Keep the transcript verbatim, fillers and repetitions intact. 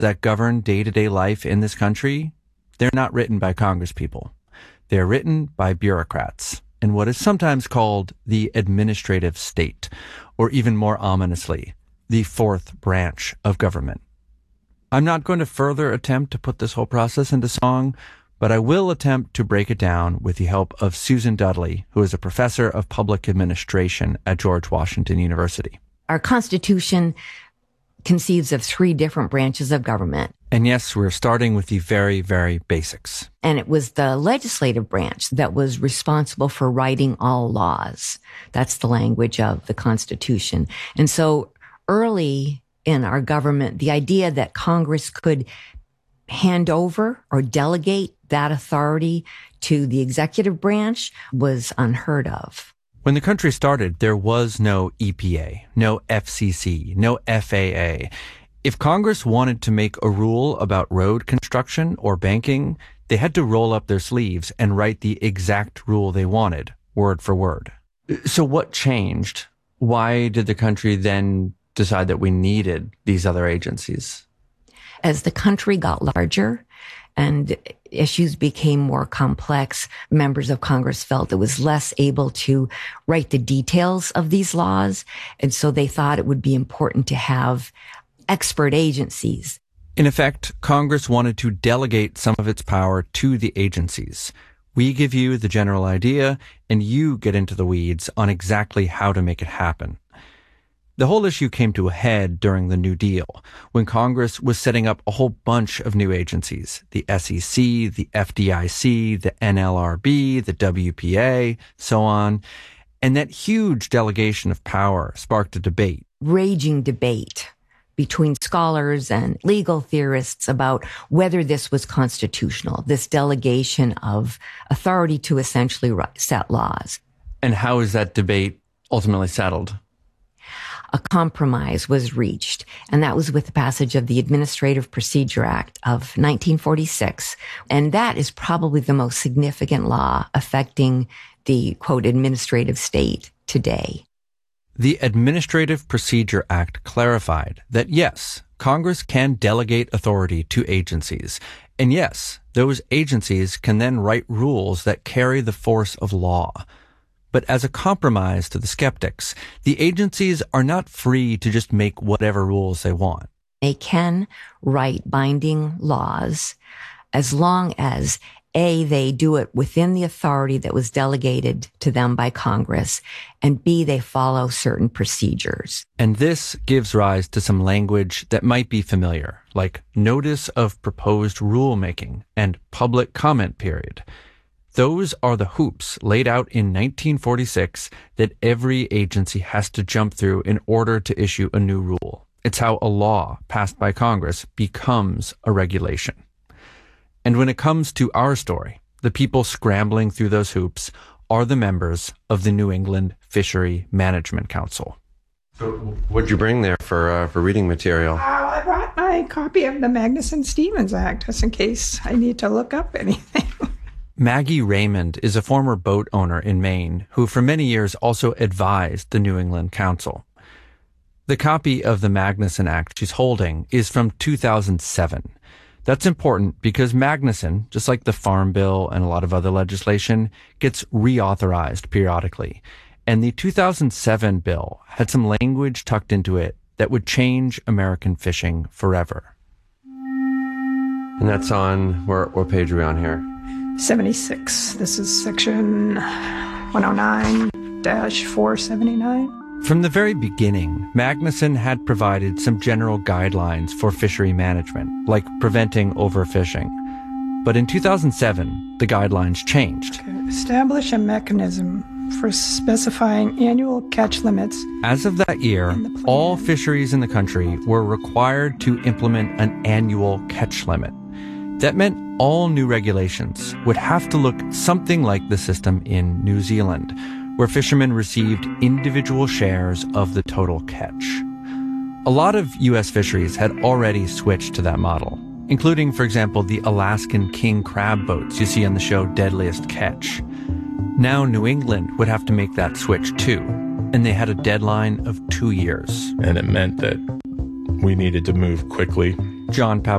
that govern day-to-day life in this country, they're not written by Congresspeople. They're written by bureaucrats in what is sometimes called the administrative state, or even more ominously, the fourth branch of government. I'm not going to further attempt to put this whole process into song, but I will attempt to break it down with the help of Susan Dudley, who is a professor of public administration at George Washington University. Our Constitution conceives of three different branches of government. And yes, we're starting with the very, very basics. And it was the legislative branch that was responsible for writing all laws. That's the language of the Constitution. And so early in our government, the idea that Congress could hand over or delegate that authority to the executive branch was unheard of. When the country started, there was no E P A, no F C C, no F A A. If Congress wanted to make a rule about road construction or banking, they had to roll up their sleeves and write the exact rule they wanted, word for word. So what changed? Why did the country then decide that we needed these other agencies? As the country got larger and issues became more complex, members of Congress felt it was less able to write the details of these laws. And so they thought it would be important to have expert agencies. In effect, Congress wanted to delegate some of its power to the agencies. We give you the general idea, and you get into the weeds on exactly how to make it happen. The whole issue came to a head during the New Deal, when Congress was setting up a whole bunch of new agencies, the S E C, the F D I C, the N L R B, the W P A, so on. And that huge delegation of power sparked a debate. Raging debate between scholars and legal theorists about whether this was constitutional, this delegation of authority to essentially set laws. And how is that debate ultimately settled? A compromise was reached, and that was with the passage of the Administrative Procedure Act of nineteen forty-six. And that is probably the most significant law affecting the, quote, administrative state today. The Administrative Procedure Act clarified that, yes, Congress can delegate authority to agencies. And yes, those agencies can then write rules that carry the force of law. But as a compromise to the skeptics, the agencies are not free to just make whatever rules they want. They can write binding laws as long as, A, they do it within the authority that was delegated to them by Congress, and B, they follow certain procedures. And this gives rise to some language that might be familiar, like notice of proposed rulemaking and public comment period. Those are the hoops laid out in nineteen forty-six that every agency has to jump through in order to issue a new rule. It's how a law passed by Congress becomes a regulation. And when it comes to our story, the people scrambling through those hoops are the members of the New England Fishery Management Council. So what'd you bring there for uh, for reading material? Uh, I brought my copy of the Magnuson-Stevens Act, just in case I need to look up anything. Maggie Raymond is a former boat owner in Maine who for many years also advised the New England Council. The copy of the Magnuson Act she's holding is from two thousand seven. That's important because Magnuson, just like the Farm Bill and a lot of other legislation, gets reauthorized periodically. And the two thousand seven bill had some language tucked into it that would change American fishing forever. And that's on, where, what page are we on here? seventy-six. This is section one oh nine dash four seventy-nine. From the very beginning, Magnuson had provided some general guidelines for fishery management, like preventing overfishing. But in two thousand seven, the guidelines changed. Okay. Establish a mechanism for specifying annual catch limits. As of that year, all fisheries in the country were required to implement an annual catch limit. That meant all new regulations would have to look something like the system in New Zealand, where fishermen received individual shares of the total catch. A lot of U S fisheries had already switched to that model, including, for example, the Alaskan king crab boats you see on the show Deadliest Catch. Now New England would have to make that switch too, and they had a deadline of two years. And it meant that we needed to move quickly John Papal